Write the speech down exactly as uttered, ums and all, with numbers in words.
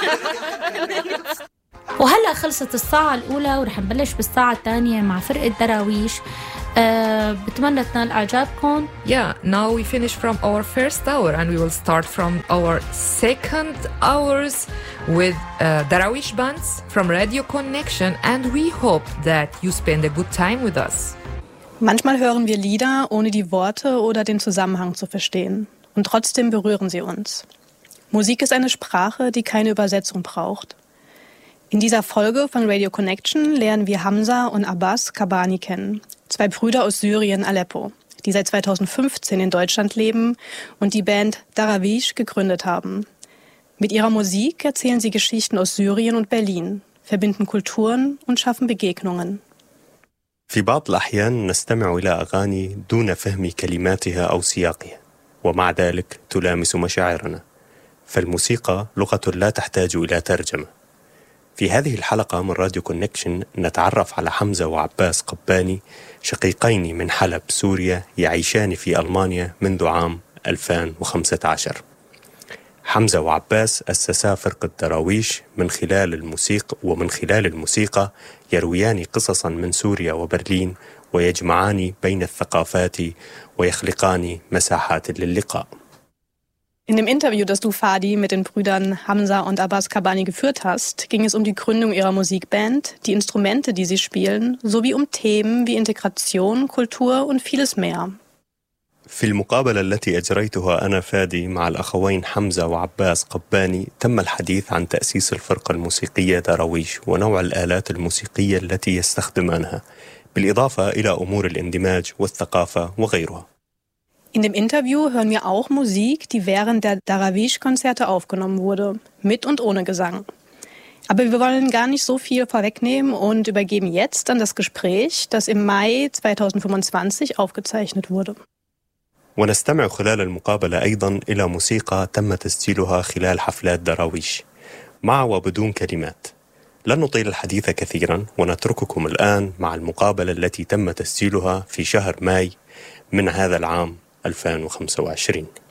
وهلأ خلصت الساعة الأولى ورح نبلش بالساعة الثانية مع فرقة دراويش. أه بتمنى تنال إعجابكم. Yeah, now we finish from our first hour and we will start from our second hours with uh, Darawish bands from Radio Connection, and we hope that you spend a good time with us. Manchmal hören wir Lieder, ohne die Worte oder den Zusammenhang zu verstehen. Und trotzdem berühren sie uns. Musik ist eine Sprache, die keine Übersetzung braucht. In dieser Folge von Radio Connection lernen wir Hamza und Abbas Kabani kennen. Zwei Brüder aus Syrien, Aleppo, die seit zweitausendfünfzehn in Deutschland leben und die Band Darawish gegründet haben. Mit ihrer Musik erzählen sie Geschichten aus Syrien und Berlin, verbinden Kulturen und schaffen Begegnungen. في بعض الأحيان نستمع إلى أغاني دون فهم كلماتها أو سياقها، ومع ذلك تلامس مشاعرنا، فالموسيقى لغة لا تحتاج إلى ترجمة. في هذه الحلقة من راديو كونكشن نتعرف على حمزة وعباس قباني، شقيقين من حلب سوريا يعيشان في ألمانيا منذ عام ألفين وخمسة عشر. حمزة وعباس أسسا فرقة دراويش من خلال الموسيقى ومن خلال الموسيقى يرويان قصصا من سوريا وبرلين ويجمعان بين الثقافات ويخلقان مساحات للقاء. In dem Interview, das du, Fadi, mit den Brüdern Hamza und Abbas Kabani geführt hast, ging es um die Gründung ihrer Musikband, die Instrumente, die sie spielen, sowie um Themen wie Integration, Kultur und vieles mehr. في المقابلة التي أجريتها أنا فادي مع الأخوين حمزة وعباس قباني تم الحديث عن تأسيس الفرقة الموسيقية دراويش ونوع الآلات الموسيقية التي يستخدمانها، بالإضافة إلى أمور الاندماج والثقافة وغيرها. In dem Interview hören wir auch Musik, die während der Darawish-Konzerte aufgenommen wurde, mit und ohne Gesang. Aber wir wollen gar nicht so viel vorwegnehmen und übergeben jetzt an das Gespräch, das im Mai zweitausendfünfundzwanzig aufgezeichnet wurde. ونستمع خلال المقابلة أيضا إلى موسيقى تم تسجيلها خلال حفلات دراويش مع وبدون كلمات. لن نطيل الحديث كثيرا ونترككم الآن مع المقابلة التي تم تسجيلها في شهر ماي من هذا العام ألفين وخمسة وعشرين.